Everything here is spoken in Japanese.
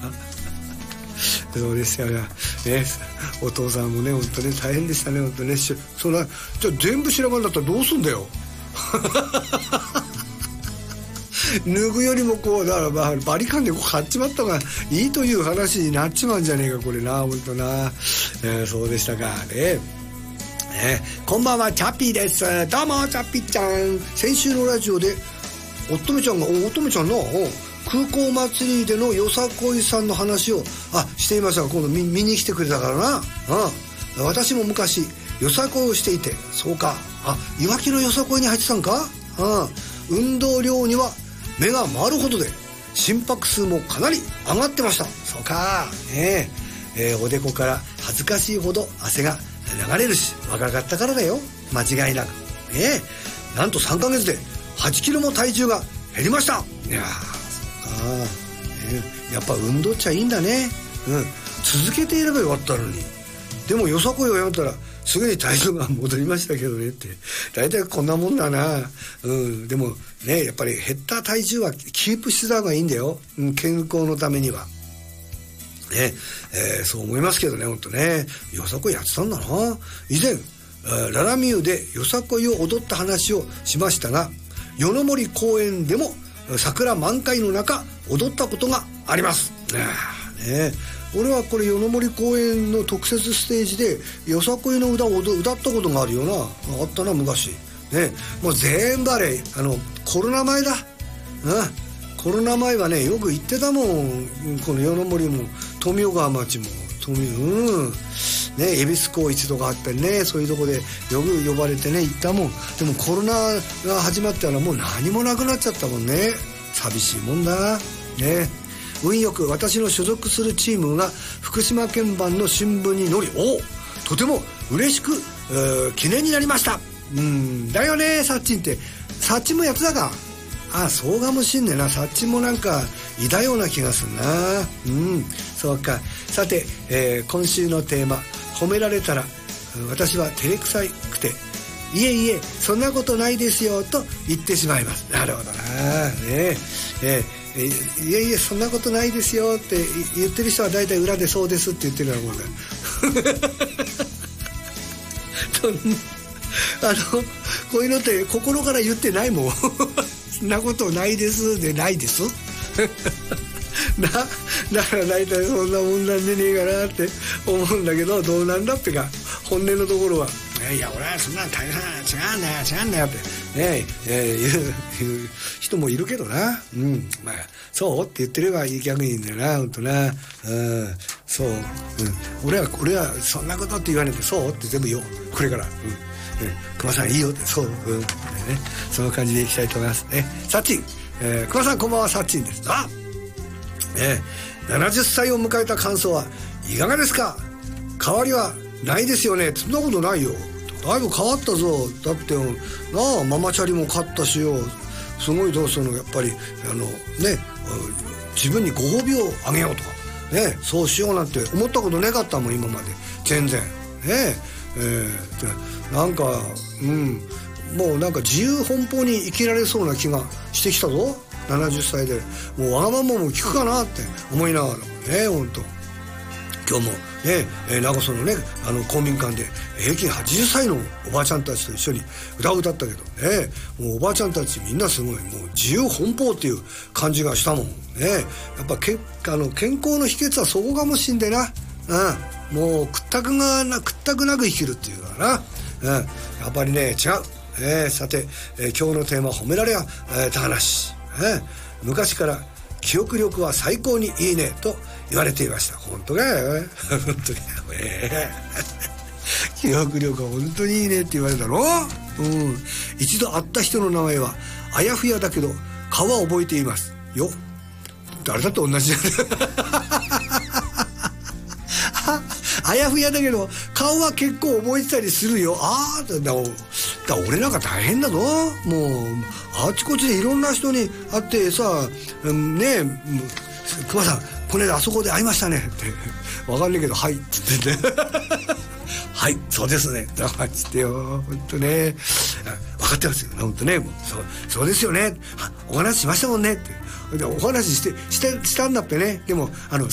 そうでしたよね。お父さんもね本当ね大変でしたね本当ね。そんなじゃあ全部知らんだったらどうすんだよ脱ぐよりもこうだからバリカンでこう買っちまった方がいいという話になっちまうんじゃねえかこれな本当な、そうでしたかね。こんばんはチャッピーです。どうもチャッピーちゃん。先週のラジオで乙女ちゃんが乙女ちゃんの空港祭りでのよさこいさんの話をしていましたが今度 見に来てくれたからな。私も昔よさこいをしていてそうかいわきのよさこいに入ってたんか。運動量には目が回るほどで心拍数もかなり上がってました。そうかおでこから恥ずかしいほど汗が流れるし若かったからだよ間違いなく。なんと3ヶ月で8キロも体重が減りました。いややっぱ運動っちゃいいんだね。続けていればよかったのに。でもよさこいをやったらすぐに体重が戻りましたけどねって大体こんなもんだな。でもねやっぱり減った体重はキープしてた方がいいんだよ、健康のためにはね。そう思いますけどね本当ね。よさこいやってたんだな。以前ララミューでよさこいを踊った話をしましたが夜の森公園でも桜満開の中踊ったことがあります。俺はこれ夜の森公園の特設ステージでよさこいの歌を歌ったことがあるよな。あったな昔ね。もう全部あれコロナ前だ。コロナ前はねよく行ってたもん。この夜の森も富岡川町も恵比寿港一度があったりねそういうとこでよく呼ばれてね行ったもん。でもコロナが始まったらもう何もなくなっちゃったもんね。寂しいもんだね。運よく私の所属するチームが福島県版の新聞に載りとても嬉しく記念になりました。だよねサッチンって。サッチンもやってたか。そうかもしんねえな。サッチンもなんかいたような気がするな。そうか。さて、今週のテーマ褒められたら私は照れくさくていえいえそんなことないですよと言ってしまいます。なるほどなね。いえいえそんなことないですよって言ってる人は大体裏でそうですって言ってるようなもんだこういうのって心から言ってないもんそんなことないですでないですだから大体そんなもんなんでねえかなって思うんだけどどうなんだってか本音のところはいや俺はそんな大変違うんだよってね言う人もいるけどな。そうって言ってれば逆にいいんだよな本当な。そう、俺はそんなことって言われてそうって全部言おうこれから熊さんいいよってそうその感じでいきたいと思いますね。サッチン、熊さんこんばんはサッチンです。70歳を迎えた感想はいかがですか。変わりはないですよね。そんなことないよ。だいぶ変わったぞ。だってママチャリも買ったしよすごいやっぱり自分にご褒美をあげようとかねそうしようなんて思ったことなかったもん今まで全然なんかもうなんか自由奔放に生きられそうな気がしてきたぞ70歳で。もうわがままも聞くかなって思いながらね本当今日も長曽のね公民館で平均80歳のおばあちゃんたちと一緒に歌を歌ったけどねもうおばあちゃんたちみんなすごいもう自由奔放っていう感じがしたもんね。やっぱ健康の秘訣はそこかもしんでな。もう屈託なく生きるっていうかな。やっぱりね違う。さて、今日のテーマ褒められた話。昔から記憶力は最高にいいねと言われていました。本当かよ本当に記憶力は本当にいいねって言われたの。一度会った人の名前はあやふやだけど顔は覚えていますよ。誰だって同じじゃあやふやだけど顔は結構覚えてたりするよ。だ俺なんか大変だぞ。もうあちこちでいろんな人に会ってさ熊さんこの間あそこで会いましたねって分かんないけどはいっつってねはいそうですねだからつってよ本当ね分かってますよ本当ねもうそうですよねお話ししましたもんねってでお話ししたんだってね。でも